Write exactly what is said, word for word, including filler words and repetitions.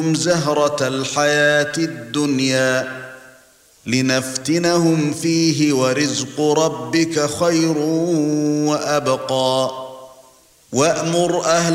زهرة الحياة الدنيا لنفتنهم فيه ورزق ربك خير وأبقى وأمر أهل